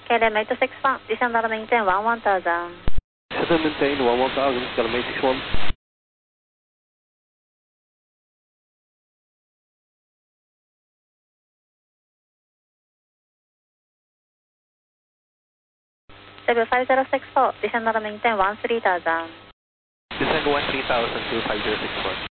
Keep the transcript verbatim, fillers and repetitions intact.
K L M eight six one, descend and maintain one one thousand. Descend and maintain one one thousand, K L M eight six one. seven five zero six four, descend and maintain one three thousand. Descend one three thousand to five zero six four.